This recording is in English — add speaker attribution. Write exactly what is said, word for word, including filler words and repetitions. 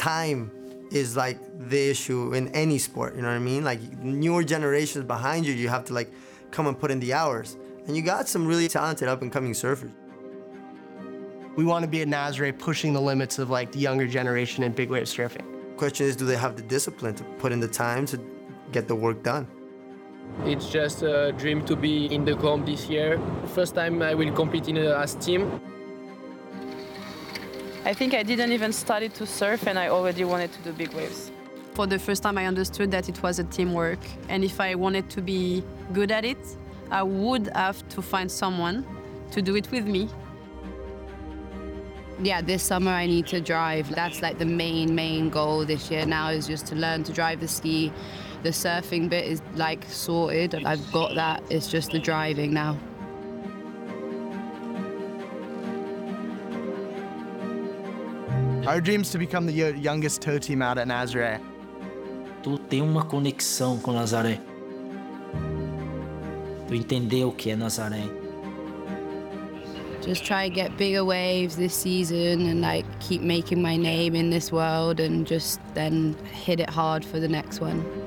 Speaker 1: time is like the issue in any sport, you know what I mean? Like newer generations behind you, you have to like come and put in the hours. And you got some really talented up and coming surfers.
Speaker 2: We want to be at Nazare pushing the limits of like the younger generation in big wave surfing.
Speaker 1: Question is, do they have the discipline to put in the time to get the work done?
Speaker 3: It's just a dream to be in the comp this year. First time I will compete in a, as team.
Speaker 4: I think I didn't even start to surf and I already wanted to do big waves.
Speaker 5: For the first time I understood that it was a teamwork, and if I wanted to be good at it, I would have to find someone to do it with me.
Speaker 6: Yeah, this summer I need to drive. That's like the main, main goal this year now, is just to learn to drive the ski. The surfing bit is like sorted. I've got that. It's just the driving now.
Speaker 2: Our dream is to become the youngest tow team out at Nazare.
Speaker 7: Tu tem uma conexão com Nazaré. Tu entendeu o que é Nazaré.
Speaker 6: Just try and get bigger waves this season and like keep making my name in this world and just then hit it hard for the next one.